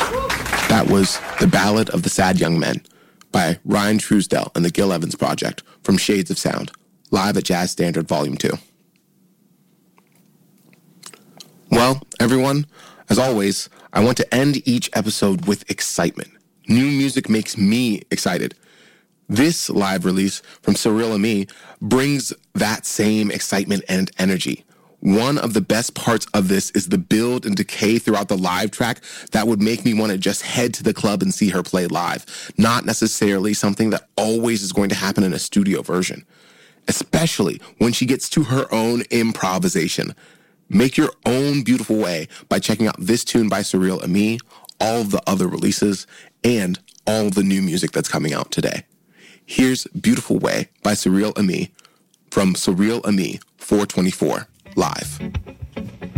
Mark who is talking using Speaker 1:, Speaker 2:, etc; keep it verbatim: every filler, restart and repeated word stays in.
Speaker 1: That was The Ballad of the Sad Young Men by Ryan Truesdell and the Gil Evans Project from Shades of Sound, live at Jazz Standard Volume two. Well, everyone, as always, I want to end each episode with excitement. New music makes me excited. This live release from Surreal Ami brings that same excitement and energy. One of the best parts of this is the build and decay throughout the live track that would make me want to just head to the club and see her play live, not necessarily something that always is going to happen in a studio version, especially when she gets to her own improvisation. Make your own beautiful way by checking out this tune by Surreal Ami, all of the other releases, and all of the new music that's coming out today. Here's Beautiful Way by Surreal Ami from Surreal Ami four twenty-four. Live.